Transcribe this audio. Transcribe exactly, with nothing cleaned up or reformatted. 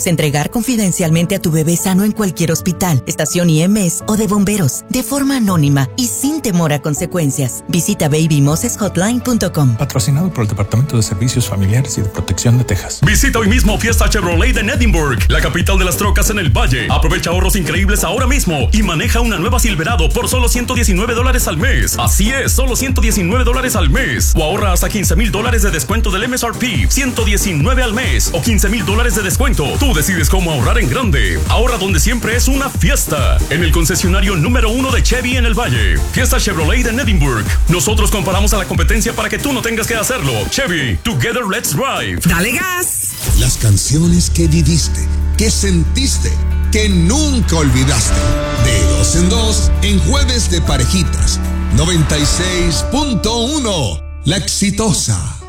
Entregar confidencialmente a tu bebé sano en cualquier hospital, estación I M S o de bomberos, de forma anónima y sin temor a consecuencias. Visita baby moses hotline punto com. Patrocinado por el Departamento de Servicios Familiares y de Protección de Texas. Visita hoy mismo Fiesta Chevrolet en Edinburgh, la capital de las trocas en el Valle. Aprovecha ahorros increíbles ahora mismo y maneja una nueva Silverado por solo ciento diecinueve dólares al mes. Así es, solo ciento diecinueve dólares al mes. O ahorra hasta quince mil dólares de descuento del M S R P. ciento diecinueve al mes o quince mil dólares de descuento. Tú decides cómo ahorrar en grande. Ahorra donde siempre es una fiesta. En el concesionario número uno de Chevy en el Valle. Fiesta Chevrolet en Edinburgh. Nosotros comparamos a la competencia para que tú no tengas que hacerlo. Chevy, together let's drive. ¡Dale gas! Las canciones que viviste, que sentiste, que nunca olvidaste. De dos en dos en Jueves de Parejitas. noventa y seis punto uno. La Exitosa.